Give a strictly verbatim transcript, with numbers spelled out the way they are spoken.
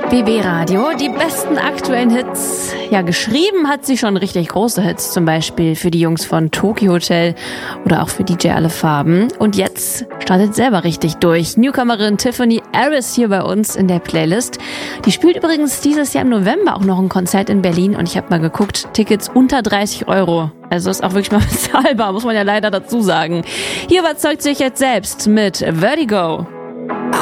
B B Radio, die besten aktuellen Hits. Ja, geschrieben hat sie schon richtig große Hits, zum Beispiel für die Jungs von Tokyo Hotel oder auch für D J Alle Farben. Und jetzt startet selber richtig durch. Newcomerin Tiffany Harris hier bei uns in der Playlist. Die spielt übrigens dieses Jahr im November auch noch ein Konzert in Berlin und ich habe mal geguckt, Tickets unter dreißig Euro. Also ist auch wirklich mal bezahlbar, muss man ja leider dazu sagen. Hier überzeugt sich jetzt selbst mit Vertigo.